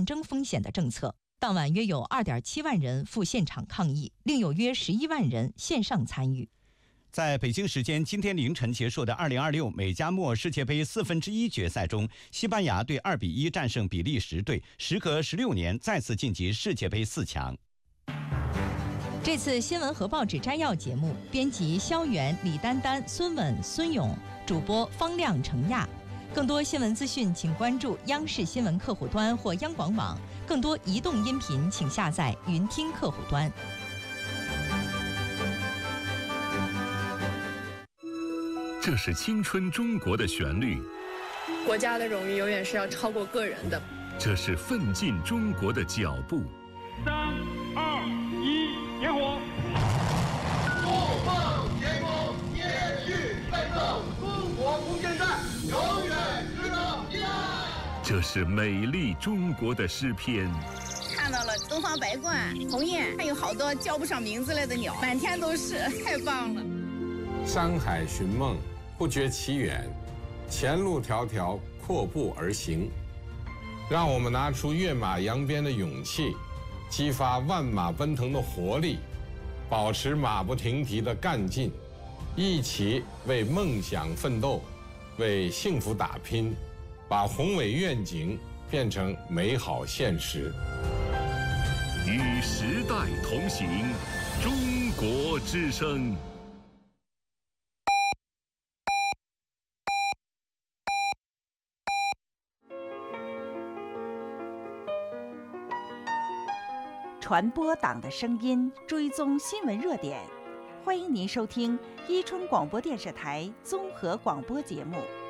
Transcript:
争风险的政策。当晚约有 2.7 万人赴现场抗议，另有约11万人线上参与。 在北京时间今天凌晨结束的2026美加墨世界杯1/4决赛中，西班牙队2-1战胜比利时队，时隔16年再次晋级世界杯4强。 这次新闻和报纸摘要节目，编辑肖元、李丹丹、孙稳、孙勇，主播方亮、程亚。更多新闻资讯，请关注央视新闻客户端或央广网。更多移动音频，请下载云听客户端。 这是青春中国的旋律， 国家的荣誉永远是要超过个人的。 这是奋进中国的脚步。 3、2、1，点火！ 不放天空，延续奋斗，中国空间站永远值得依赖。 这是美丽中国的诗篇。 看到了东方白鹳、鸿雁，还有好多叫不上名字来的鸟，满天都是，太棒了。 山海寻梦，不觉其远，前路迢迢，阔步而行。让我们拿出跃马扬鞭的勇气，激发万马奔腾的活力，保持马不停蹄的干劲，一起为梦想奋斗，为幸福打拼，把宏伟愿景变成美好现实。 与时代同行，中国之声。 传播党的声音，追踪新闻热点，欢迎您收听伊春广播电视台综合广播节目。